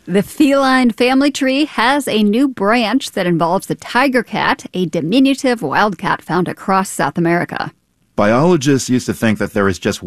The feline family tree has a new branch that involves the tiger cat, a diminutive wildcat found across South America. Biologists used to think that there is just